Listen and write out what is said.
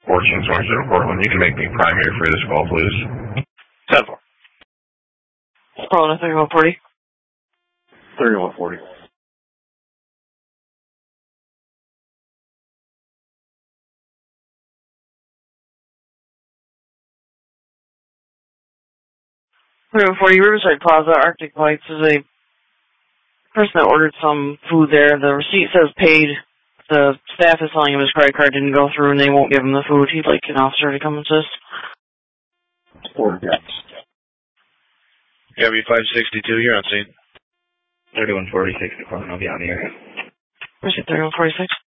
Fortune 2041. You can make me primary for this call, please. 7-4. Calling a 3140. 3140. Riverside Plaza, Arctic Lights. Is a person that ordered some food there. The receipt says paid. The staff is telling him his credit card didn't go through and they won't give him the food. He'd like an officer to come assist. 4 gaps. Gabby 562, you're on scene. 3146 department, I'll be on the area. Where's it, 3146?